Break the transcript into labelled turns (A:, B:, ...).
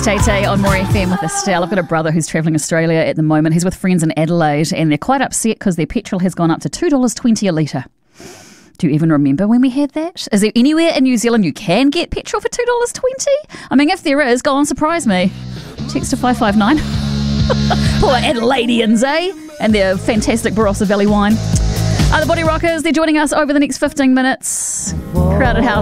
A: JT on More FM with Estelle. I've got a brother who's travelling Australia at the moment. He's with friends in Adelaide and they're quite upset because their petrol has gone up to $2.20 a litre. Do you even remember when we had that? Is there anywhere in New Zealand you can get petrol for $2.20? I mean, if there is, go on, surprise me. Text to 559. Poor Adelaideans, eh? And their fantastic Barossa Valley wine. The Body Rockers, they're joining us over the next 15 minutes. Crowded House.